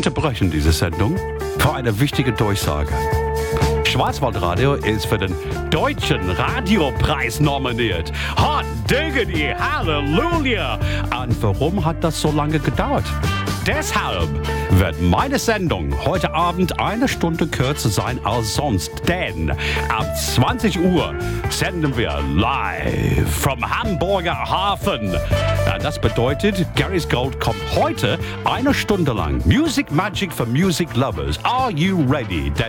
unterbrechen diese Sendung für eine wichtige Durchsage. Schwarzwaldradio ist für den Deutschen Radiopreis nominiert. Hot diggity, Halleluja! Und warum hat das so lange gedauert? Deshalb wird meine Sendung heute Abend eine Stunde kürzer sein als sonst, denn ab 20 Uhr senden wir live vom Hamburger Hafen. Das bedeutet, Gary's Gold kommt heute eine Stunde lang. Music Magic for Music Lovers. Are you ready?